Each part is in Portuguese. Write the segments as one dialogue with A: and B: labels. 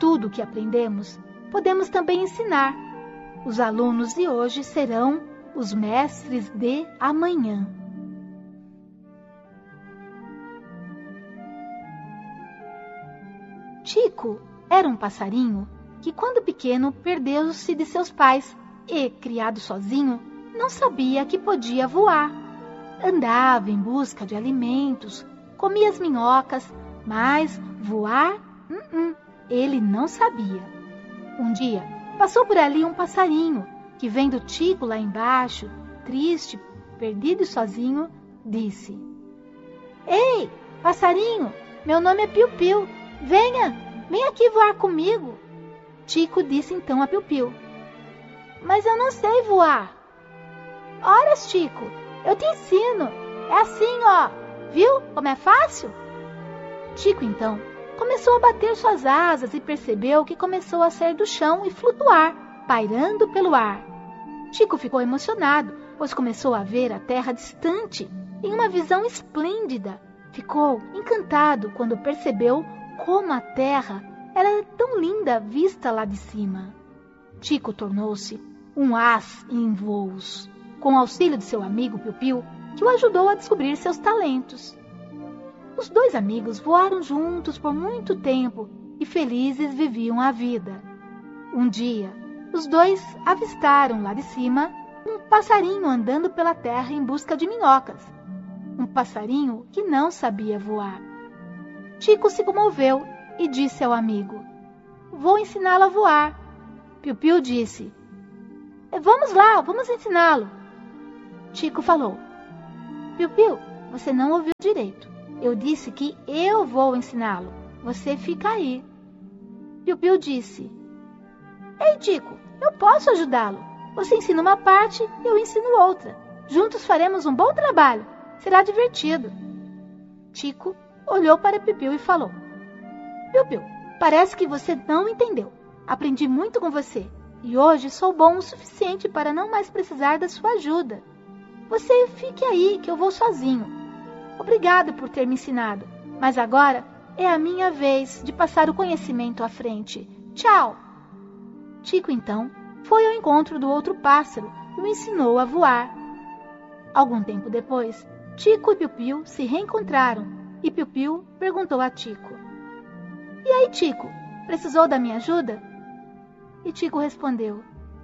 A: tudo o que aprendemos, podemos também ensinar. Os alunos de hoje serão os mestres de amanhã. Tico era um passarinho que, quando pequeno, perdeu-se de seus pais e, criado sozinho, não sabia que podia voar. Andava em busca de alimentos, comia as minhocas, mas voar, ele não sabia. Um dia, passou por ali um passarinho que, vendo Tico lá embaixo, triste, perdido e sozinho, disse: "Ei, passarinho, meu nome é Piu-Piu. Venha aqui voar comigo." Tico disse então a Piu-Piu: "Mas eu não sei voar." "Ora, Tico, eu te ensino. É assim, ó. Viu como é fácil?" Tico então começou a bater suas asas e percebeu que começou a sair do chão e flutuar, pairando pelo ar. Tico ficou emocionado, pois começou a ver a terra distante, em uma visão esplêndida. Ficou encantado quando percebeu como a terra era tão linda vista lá de cima. Tico tornou-se um as em voos, com o auxílio de seu amigo Piu-Piu, que o ajudou a descobrir seus talentos. Os dois amigos voaram juntos por muito tempo e felizes viviam a vida. Um dia, os dois avistaram lá de cima um passarinho andando pela terra em busca de minhocas. Um passarinho que não sabia voar. Tico se comoveu e disse ao amigo: "Vou ensiná-lo a voar." Piu-Piu disse: "Vamos lá, vamos ensiná-lo." Tico falou: "Piu-Piu, você não ouviu direito. Eu disse que eu vou ensiná-lo. Você fica aí." Piu-Piu disse: "Ei, Tico, eu posso ajudá-lo. Você ensina uma parte e eu ensino outra. Juntos faremos um bom trabalho. Será divertido." Tico olhou para Piu-Piu e falou: "Piu-Piu, parece que você não entendeu. Aprendi muito com você e hoje sou bom o suficiente para não mais precisar da sua ajuda. Você fique aí que eu vou sozinho. Obrigado por ter me ensinado, mas agora é a minha vez de passar o conhecimento à frente. Tchau." Tico, então, foi ao encontro do outro pássaro e o ensinou a voar. Algum tempo depois, Tico e Piu-Piu se reencontraram e Piu-Piu perguntou a Tico: "E aí, Tico, precisou da minha ajuda?" E Tico respondeu: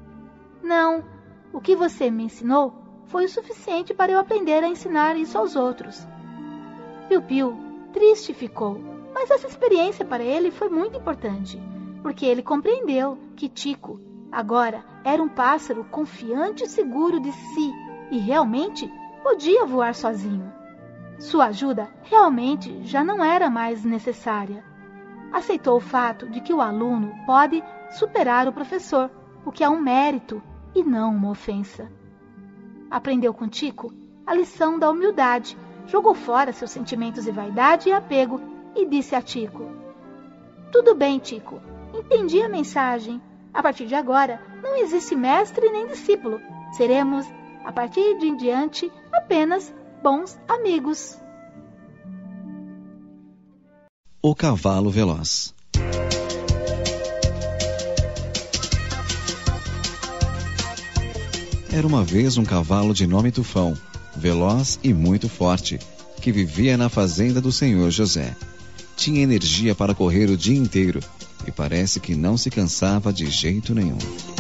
A: "Não, o que você me ensinou foi o suficiente para eu aprender a ensinar isso aos outros." Piu-Piu triste ficou, mas essa experiência para ele foi muito importante, porque ele compreendeu que Tico agora era um pássaro confiante e seguro de si e realmente podia voar sozinho. Sua ajuda realmente já não era mais necessária. Aceitou o fato de que o aluno pode superar o professor, o que é um mérito e não uma ofensa. Aprendeu com Tico a lição da humildade, jogou fora seus sentimentos de vaidade e apego e disse a Tico: "Tudo bem, Tico, entendi a mensagem. A partir de agora, não existe mestre nem discípulo. Seremos, a partir de em diante, apenas bons amigos."
B: O cavalo veloz. Era uma vez um cavalo de nome Tufão, veloz e muito forte, que vivia na fazenda do senhor José. Tinha energia para correr o dia inteiro e parece que não se cansava de jeito nenhum.